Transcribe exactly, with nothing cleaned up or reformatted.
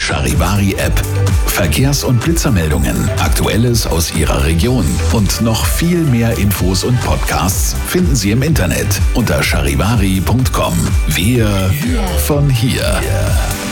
Charivari-App. Verkehrs- und Blitzermeldungen, Aktuelles aus Ihrer Region und noch viel mehr Infos und Podcasts finden Sie im Internet unter charivari punkt com. Wir von hier.